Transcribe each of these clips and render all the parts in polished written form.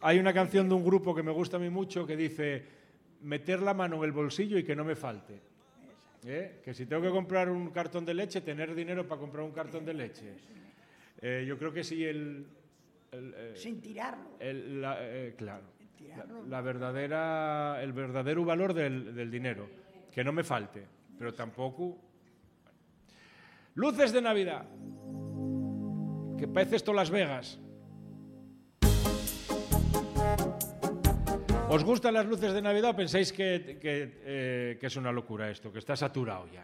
Hay una canción de un grupo que me gusta a mí mucho que dice meter la mano en el bolsillo y que no me falte. Que si tengo que comprar un cartón de leche, tener dinero para comprar un cartón de leche. Yo creo que sí sin tirarlo. Claro. El verdadero valor del dinero. Que no me falte, pero tampoco... Luces de Navidad. Que parece esto Las Vegas. ¿Os gustan las luces de Navidad o pensáis que es una locura esto, que está saturado ya?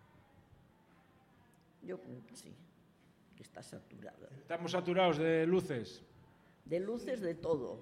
Yo sí, que está saturado. ¿Estamos saturados de luces? De luces, de todo.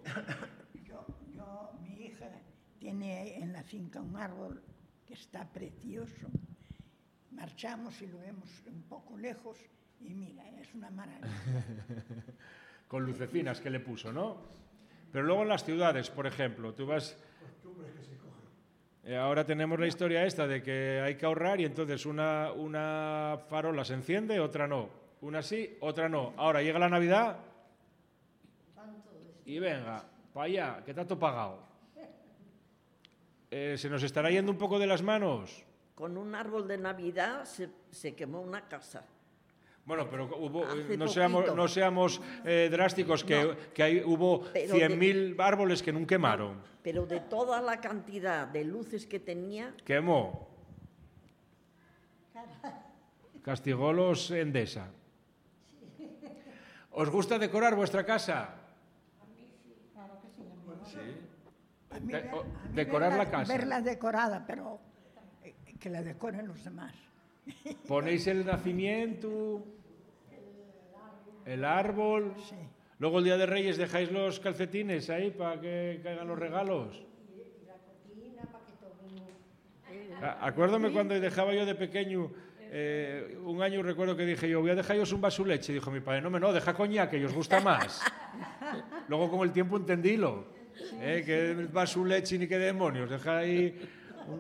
Mi hija tiene en la finca un árbol que está precioso. Marchamos y lo vemos un poco lejos y mira, es una maravilla. Con lucecinas que le puso, ¿no? Pero luego en las ciudades, por ejemplo, tú vas... Costumbres que se cogen. Ahora tenemos la historia esta de que hay que ahorrar y entonces una farola se enciende, otra no. Una sí, otra no. Ahora llega la Navidad y venga, para allá, que está todo pagado. ¿Se nos estará yendo un poco de las manos? Con un árbol de Navidad se quemó una casa. Bueno, pero no seamos drásticos, que hubo 100.000 árboles que nunca quemaron. Pero de toda la cantidad de luces que tenía... Quemó. Castigólos Endesa. ¿Os gusta decorar vuestra casa? A mí sí, claro que sí. A mí decorar la casa. Verla decorada, pero que la decoren los demás. Ponéis el nacimiento, el árbol. Sí. Luego el Día de Reyes dejáis los calcetines ahí para que caigan los regalos. Y la cortina para que todo... Acuérdame cuando dejaba yo de pequeño, un año recuerdo que dije yo, voy a dejaros un vaso de leche. Dijo mi padre, no, deja coñac, que os gusta más. Luego con el tiempo entendílo, que el vaso de leche ni qué demonios, deja ahí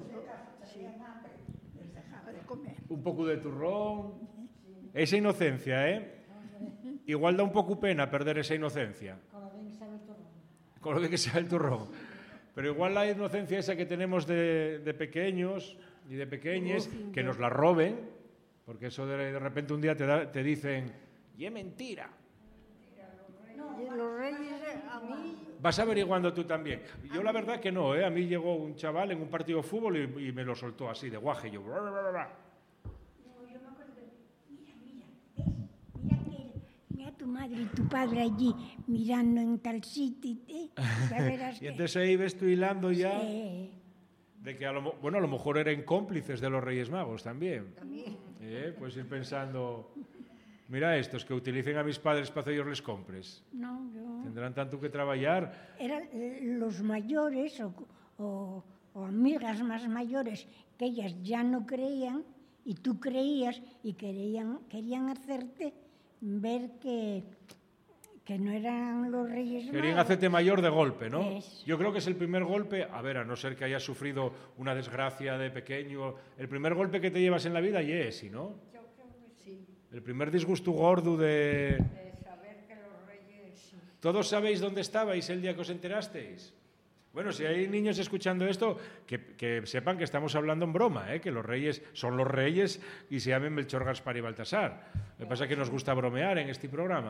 un poco de turrón. Esa inocencia, Igual da un poco pena perder esa inocencia. Con lo bien que sabe el turrón. Con lo bien que sabe el turrón. Pero igual la inocencia esa que tenemos de pequeños y de pequeñes, que nos la roben, porque eso de repente un día te dicen, y es mentira. No, los reyes a mí... Vas averiguando tú también. Yo la verdad que no, A mí llegó un chaval en un partido de fútbol y me lo soltó así, de guaje. Yo... Yo me acuerdo que, mira tu madre y tu padre allí mirando en tal sitio, ya verás Y entonces ahí ves tú hilando ya Sí. de que a lo mejor eran cómplices de los Reyes Magos también. Pues ir pensando, mira estos que utilicen a mis padres para que ellos les compres. No, yo... Tendrán tanto que trabajar. Eran los mayores o amigas más mayores que ellas ya no creían y tú creías y querían hacerte ver que no eran los Reyes Magos. Querían hacerte mayor de golpe, ¿no? Eso. Yo creo que es el primer golpe, a no ser que hayas sufrido una desgracia de pequeño, el primer golpe que te llevas en la vida y es ese, ¿no? Yo creo que sí. El primer disgusto gordo de... De saber que los reyes... ¿Todos sabéis dónde estabais el día que os enterasteis? Bueno, si hay niños escuchando esto, que sepan que estamos hablando en broma, que los reyes son los reyes y se llamen Melchor, Gaspar y Baltasar. Lo que pasa es que nos gusta bromear en este programa.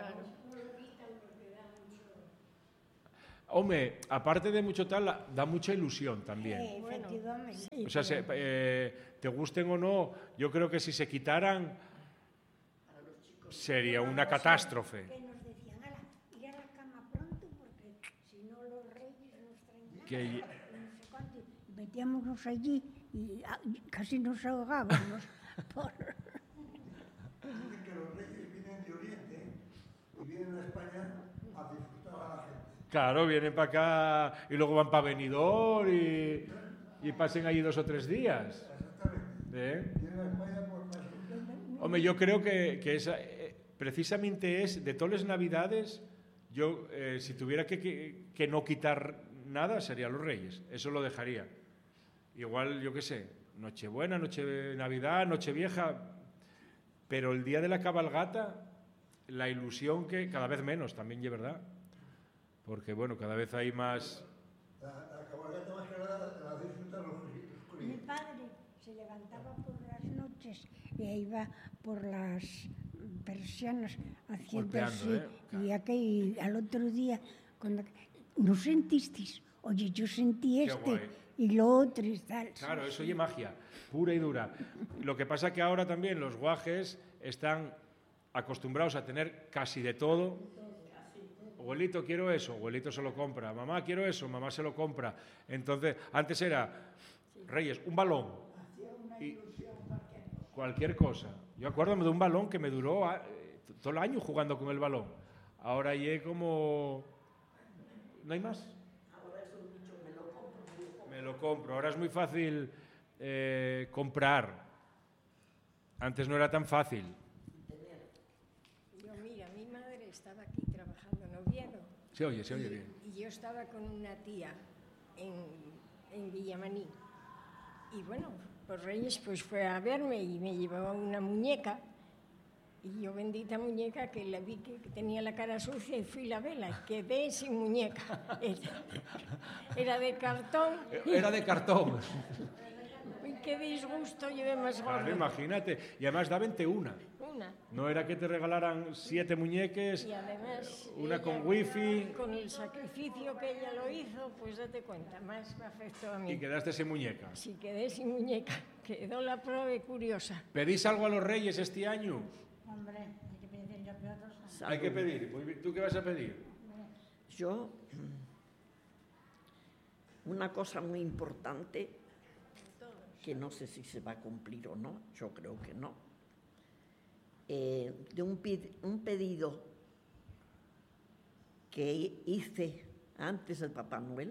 Hombre, aparte de mucho tal, da mucha ilusión también. Efectivamente. O sea, te gusten o no, yo creo que si se quitaran sería una catástrofe. Que nos decían, ala, ir a la cama pronto porque si no los Reyes nos traen nada. Que- Y no sé cuánto. Y metíamos allí y casi nos ahogábamos. Dicen que los reyes vienen de Oriente y vienen a España a disfrutar a la gente. Claro, vienen para acá y luego van para Benidorm y pasen allí 2 o 3 días. Exactamente. Vienen a España por más. Hombre, yo creo que esa, precisamente es, de todas las Navidades, yo, si tuviera que no quitar nada, serían los Reyes. Eso lo dejaría. Igual, yo qué sé, Nochebuena, Navidad, Nochevieja, pero el día de la cabalgata, la ilusión que cada vez menos, también es verdad. porque bueno, cada vez hay más... La cabalgata más que nada la disfrutan los Mi críos. padre se levantaba por las noches e iba por las persianas haciendo Golpeando, así. Y al otro día, cuando ¿no sentisteis? Oye, yo sentí Qué guay. y lo otro y tal. Claro, eso es magia, pura y dura. Lo que pasa que ahora también los guajes están acostumbrados a tener casi de todo. Abuelito, quiero eso, abuelito se lo compra. Mamá, quiero eso, mamá se lo compra. Entonces, antes era, Reyes, un balón. Y cualquier cosa. Yo acuérdame de un balón que me duró todo el año jugando con el balón. Ahora ya como... ¿No hay más? Me lo compro. Ahora es muy fácil comprar. Antes no era tan fácil. Yo, mira, mi madre estaba aquí trabajando en Oviedo. Se oye bien. Y yo estaba con una tía en Villamaní. Y bueno, por Reyes pues fue a verme y me llevaba una muñeca. Y yo, bendita muñeca, que la vi que tenía la cara sucia y fui la vela. Y quedé sin muñeca. Era de cartón. Era de cartón. Uy, qué disgusto, llevé más gordo. Claro, imagínate. Y además daban una. Una. No era que te regalaran 7 muñeques, Y además, una ella, con wifi con el sacrificio que ella lo hizo, pues date cuenta, más me afectó a mí. y quedaste sin muñeca. Si quedé sin muñeca, quedó la prueba curiosa. ¿Pedís algo a los Reyes este año? Hombre, hay que pedirle a todos. Hay que pedir. Muy bien. ¿Tú qué vas a pedir? Yo, una cosa muy importante, que no sé si se va a cumplir o no, yo creo que no, de un pedido que hice antes del Papá Noel,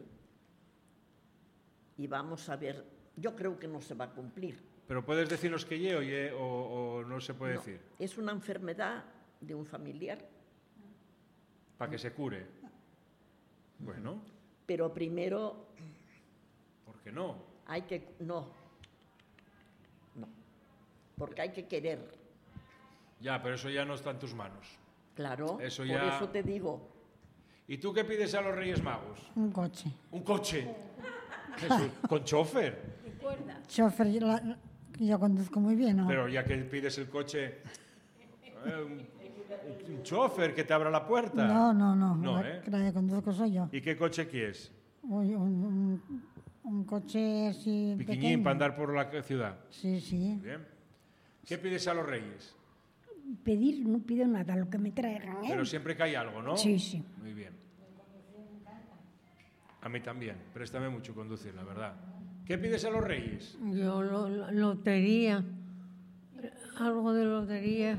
y vamos a ver, yo creo que no se va a cumplir. ¿Pero puedes decirnos qué lle o no se puede No, decir? es una enfermedad de un familiar, Para que se cure. Bueno, pero primero ¿por qué no? hay que... No, porque hay que querer, Ya, pero eso ya no está en tus manos. claro, Eso por ya- eso te digo. ¿Y tú qué pides a los Reyes Magos? Un coche. Un coche. Jesús, con chofer. Recuerda, Chofer, yo conduzco muy bien, ¿no? Pero ya que pides el coche, un chofer que te abra la puerta. No. No, la que conduzco soy yo. ¿Y qué coche quieres? Uy, un coche así Piquiñín pequeño. para andar por la ciudad. Sí. Bien. ¿Qué pides a los Reyes? Pedir no pido nada, lo que me traigan, ¿eh? Pero siempre que hay algo, ¿no? Sí. Muy bien. A mí también. Préstame mucho conducir, la verdad. ¿Qué pides a los Reyes? Yo lotería, algo de lotería.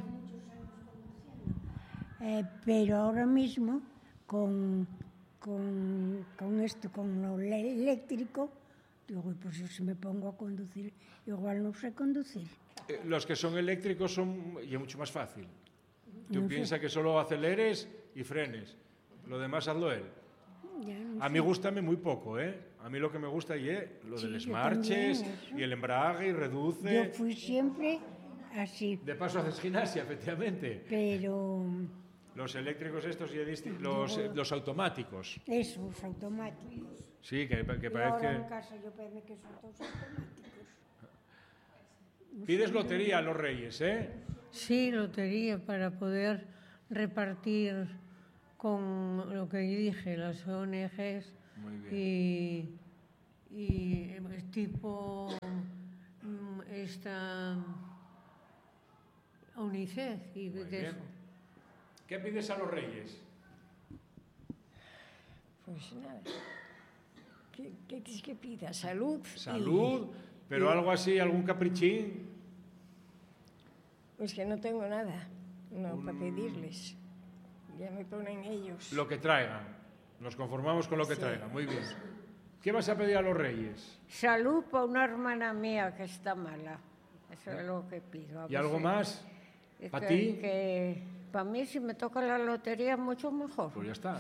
Pero ahora mismo, con esto, con lo eléctrico, digo, pues yo si me pongo a conducir, igual no sé conducir. Los que son eléctricos son y es mucho más fácil. Tú No sé. piensas que solo aceleres y frenes. Lo demás hazlo él. Ya no A sé. mí gústame muy poco, ¿eh? A mí lo que me gusta es lo de Sí, los yo marches también, eso. y el embrague y reduce. Yo fui siempre así, De paso haces gimnasia, efectivamente. pero Los eléctricos estos y los automáticos. esos automáticos. Sí, que Y ahora en parece casa yo pedí que son todos automáticos. Pides lotería a los Reyes, ¿eh? Sí, lotería para poder repartir con lo que dije, las ONGs Muy bien. y tipo esta UNICEF y Muy de bien. eso. ¿Qué pides a los Reyes? pues nada. ¿Qué quieres que pida? Salud. Salud, pero algo así, algún caprichín. Pues que no tengo nada, no, para pedirles. Ya me ponen ellos. Lo que traigan. Nos conformamos con lo que Sí. traigan. Muy bien. ¿Qué vas a pedir a los Reyes? Salud para una hermana mía que está mala. Eso es lo que pido. A ¿Y algo veces. más? Es ¿Para que- ti? Que para mí, si me toca la lotería, mucho mejor. Pues ya está.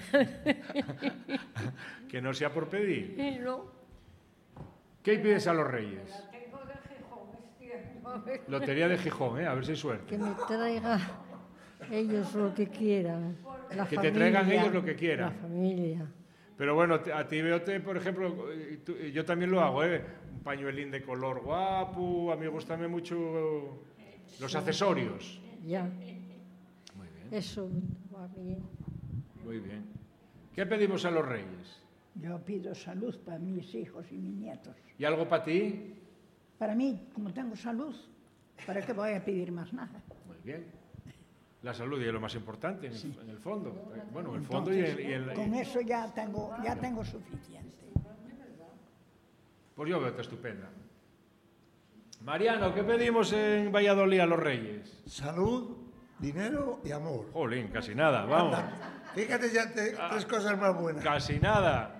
Que no sea por pedir. Y no, ¿Qué pides a los Reyes? tengo de Gijón este año. Lotería de Gijón, ¿eh? A ver si hay suerte. Que me traiga Ellos lo que quieran. La Que te familia, traigan ellos lo que quieran. La familia. Pero bueno, a ti veote, por ejemplo, yo también lo hago, un pañuelín de color guapo, a mí me gustan mucho los accesorios. Ya, Muy bien, eso va bien. muy bien. ¿Qué pedimos a los reyes? Yo pido salud para mis hijos y mis nietos. ¿Y algo para ti? Para mí, como tengo salud, ¿para qué voy a pedir más nada? Muy bien. La salud es lo más importante en el fondo. Bueno, en el fondo y en Con eso ya tengo suficiente. Pues yo veo estupenda. Mariano, ¿qué pedimos en Valladolid a los reyes? Salud, dinero y amor. Jolín, casi nada, vamos. Fíjate ya tres cosas más buenas. Casi nada.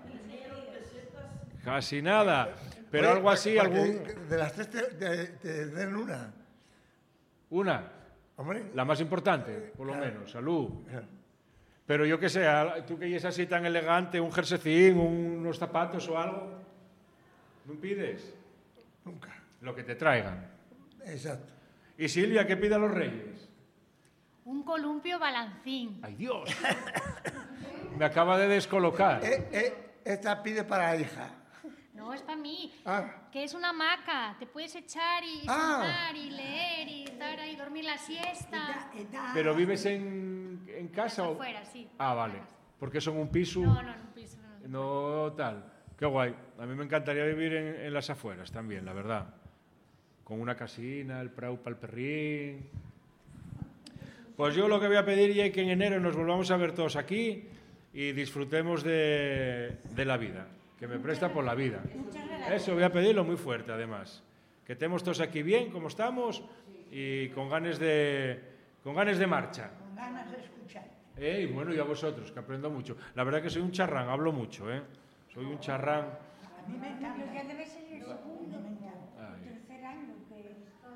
Casi nada. Pero Oye, algo así, para que algún... de las tres te den una. Una, Hombre. la más importante, por lo menos, salud. Claro. Pero yo qué sé, tú que eres así tan elegante, un jerseycín, unos zapatos o algo, ¿no pides? Nunca. Lo que te traigan. Exacto. ¿Y Silvia, qué pide a los reyes? Un columpio balancín. ¡Ay, Dios! Me acaba de descolocar. Esta pide para la hija. No, es para mí. Ah, Que es una hamaca. Te puedes echar y Ah. sentar y leer y estar ahí, dormir la siesta. ¿Pero vives en casa o...? Afuera, sí. Ah, vale. Porque son un piso... No, en un piso. No tal. Qué guay. A mí me encantaría vivir en las afueras también, la verdad. Con una casina, el prau para el perrín. Pues yo lo que voy a pedir es que en enero nos volvamos a ver todos aquí y disfrutemos de la vida, que me presta por la vida. Eso voy a pedirlo muy fuerte, además. Que estemos todos aquí bien, como estamos, y con ganas de marcha. Con ganas de escuchar. Y bueno, y a vosotros, que aprendo mucho. La verdad que soy un charrán, hablo mucho, Soy un charrán. A mí me encanta. Ya debe ser el segundo, Ay. tercer año que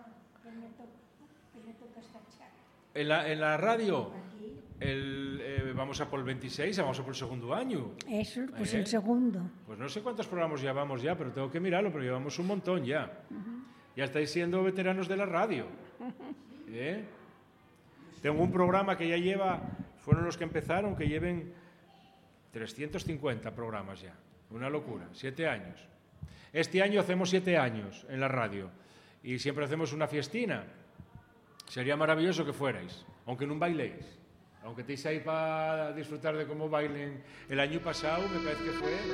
me toca esta charla. En la radio, vamos a por el 26, vamos a por el segundo año. Eso, pues el segundo. Pues no sé cuántos programas llevamos ya, pero tengo que mirarlo, pero llevamos un montón ya. Ya estáis siendo veteranos de la radio. Tengo un programa que ya fueron los que empezaron, que lleven 350 programas ya. Una locura, 7 años. Este año hacemos 7 años en la radio y siempre hacemos una fiestina. Sería maravilloso que fuerais, aunque no bailéis. Aunque estéis ahí para disfrutar de cómo bailen. El año pasado me parece que fue